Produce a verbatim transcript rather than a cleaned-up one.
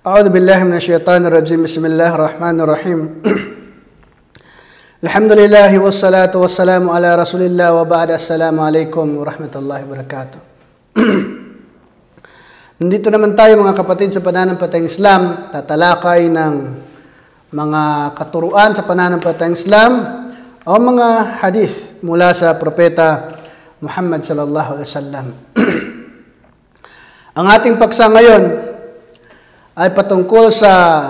أعوذ بالله من الشيطان الرجيم بسم الله الرحمن الرحيم الحمد لله والصلاة والسلام على رسول الله وبعد السلام عليكم ورحمة الله وبركاته. Nandito naman tayo mga kapatid sa pananampalatayang Islam, tatalakay ng mga katuruan sa pananampalatayang Islam o mga hadith mula sa propeta Muhammad sallallahu alaihi wasallam. Ang ating paksa ngayon ay patungkol sa